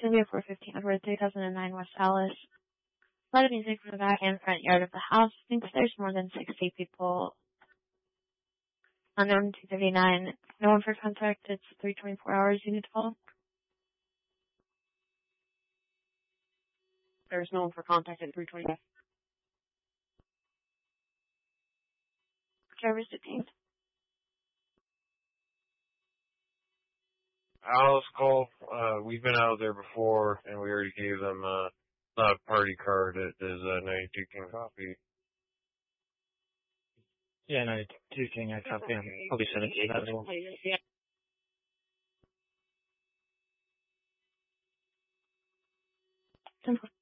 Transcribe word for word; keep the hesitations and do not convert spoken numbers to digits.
going to be a four fifteen Edward, three thousand nine West Alice. A lot of music from the back and front yard of the house. Thinks there's more than sixty people. Unknown two thirty-nine. No one for contact. It's three twenty-four hours. You need to call. There's no one for contact at three twenty-five. Driver's detained. Alice call. Uh, we've been out there before, and we already gave them uh, not a party card. It is a ninety-two King copy. Yeah, ninety-two King, I copy. I'll be sending you that as well. Simple.